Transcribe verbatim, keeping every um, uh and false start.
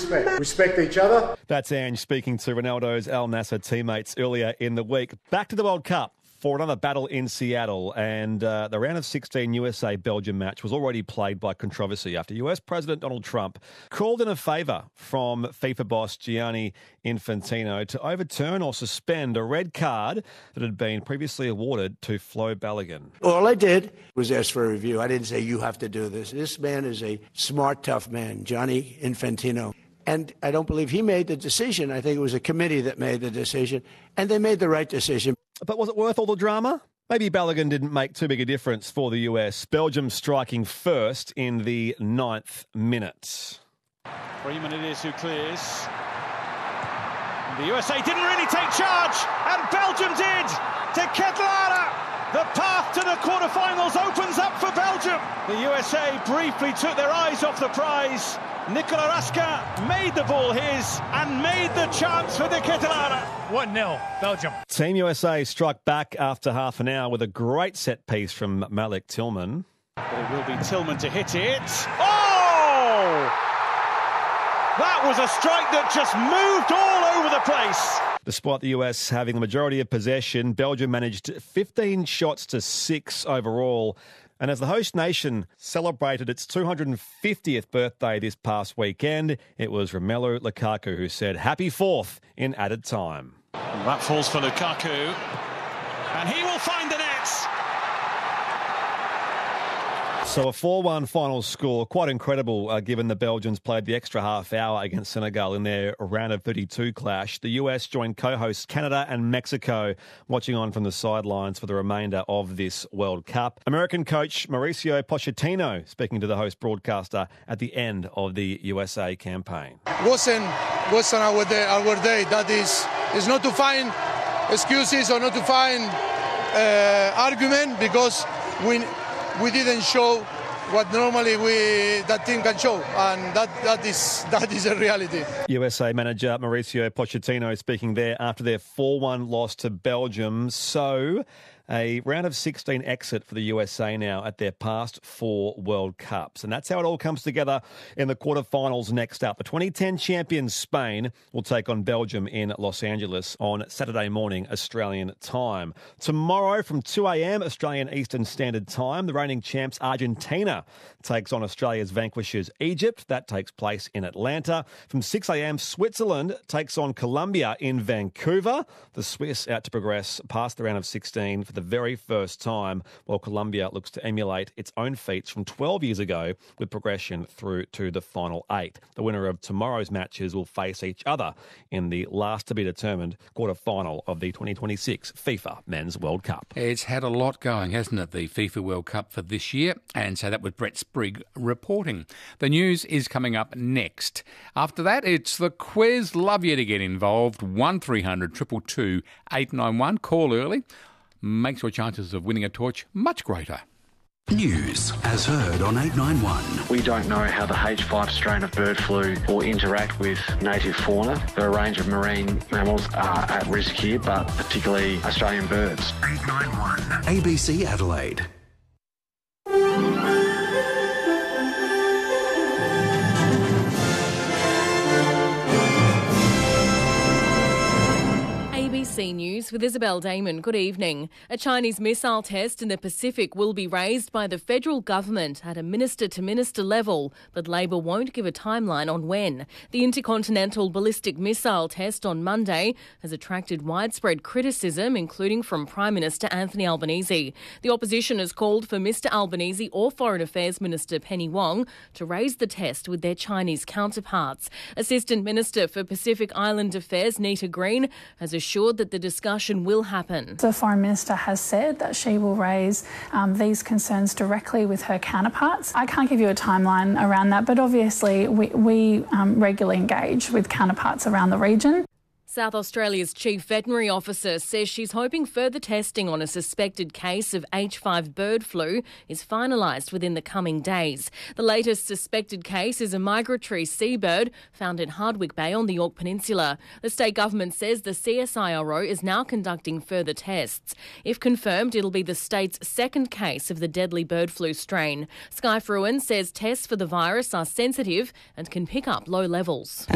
respect. Respect each other. That's Ange speaking to Ronaldo's Al Nassr teammates earlier in the week. Back to the World Cup for another battle in Seattle, and uh, the round of sixteen U S A-Belgium match was already plagued by controversy after U S President Donald Trump called in a favour from FIFA boss Gianni Infantino to overturn or suspend a red card that had been previously awarded to Flo Balogun. All I did was ask for a review. I didn't say you have to do this. This man is a smart, tough man, Gianni Infantino. And I don't believe he made the decision. I think it was a committee that made the decision, and they made the right decision. But was it worth all the drama? Maybe Balogun didn't make too big a difference for the U S. Belgium striking first in the ninth minute. Freeman it is who clears. The U S A didn't really take charge, and Belgium did. To Ketelaere. The path to the quarterfinals opens up for Belgium. The U S A briefly took their eyes off the prize. Nicola Raska made the ball his and made the chance for the Ketelaere. one nil, Belgium. Team U S A struck back after half an hour with a great set piece from Malik Tillman. But it will be Tillman to hit it. Oh! That was a strike that just moved all over the place. Despite the U S having the majority of possession, Belgium managed fifteen shots to six overall. And as the host nation celebrated its two hundred fiftieth birthday this past weekend, it was Romelu Lukaku who said happy fourth in added time. And that falls for Lukaku, and he will find the net. So a four one final score, quite incredible uh, given the Belgians played the extra half hour against Senegal in their round of thirty-two clash. The U S joined co-hosts Canada and Mexico, watching on from the sidelines for the remainder of this World Cup. American coach Mauricio Pochettino speaking to the host broadcaster at the end of the U S A campaign. Wasn't wasn't our day, our day. That is, is not to find excuses or not to find uh, argument, because we. We didn't show what normally we that team can show, and that, that is that is a reality. U S A manager Mauricio Pochettino speaking there after their four one loss to Belgium. So a round of sixteen exit for the U S A now at their past four World Cups. And that's how it all comes together in the quarterfinals next up. The twenty ten champions Spain will take on Belgium in Los Angeles on Saturday morning, Australian time. Tomorrow from two a.m. Australian Eastern Standard Time, the reigning champs Argentina takes on Australia's vanquishers Egypt. That takes place in Atlanta. From six a.m. Switzerland takes on Colombia in Vancouver. The Swiss out to progress past the round of sixteen for the very first time, while Colombia looks to emulate its own feats from twelve years ago with progression through to the final eight. The winner of tomorrow's matches will face each other in the last to be determined quarter-final of the twenty twenty-six FIFA Men's World Cup. It's had a lot going, hasn't it, the FIFA World Cup for this year? And so that was Brett Sprigg reporting. The news is coming up next. After that, it's the quiz. Love you to get involved. one three hundred two two two eight nine one. Call early. Makes your chances of winning a torch much greater. News as heard on eight nine one. We don't know how the H five strain of bird flu will interact with native fauna. There are a range of marine mammals are at risk here, but particularly Australian birds. eight nine one. A B C Adelaide. A B C News with Isabel Damon. Good evening. A Chinese missile test in the Pacific will be raised by the federal government at a minister-to-minister level, but Labor won't give a timeline on when. The intercontinental ballistic missile test on Monday has attracted widespread criticism, including from Prime Minister Anthony Albanese. The opposition has called for Mister Albanese or Foreign Affairs Minister Penny Wong to raise the test with their Chinese counterparts. Assistant Minister for Pacific Island Affairs Nita Green has assured that the discussion will happen. The Foreign Minister has said that she will raise um, these concerns directly with her counterparts. I can't give you a timeline around that, but obviously we, we um, regularly engage with counterparts around the region. South Australia's Chief Veterinary Officer says she's hoping further testing on a suspected case of H five bird flu is finalised within the coming days. The latest suspected case is a migratory seabird found in Hardwick Bay on the Yorke Peninsula. The state government says the C S I R O is now conducting further tests. If confirmed, it'll be the state's second case of the deadly bird flu strain. Sky Fruin says tests for the virus are sensitive and can pick up low levels.